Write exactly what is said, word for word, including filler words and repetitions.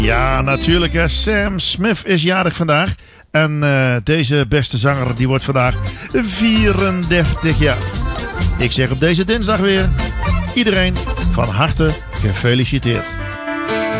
Ja, natuurlijk. Hè. Sam Smith is jarig vandaag. En uh, deze beste zanger die wordt vandaag vierendertig jaar. Ik zeg op deze dinsdag weer iedereen van harte gefeliciteerd.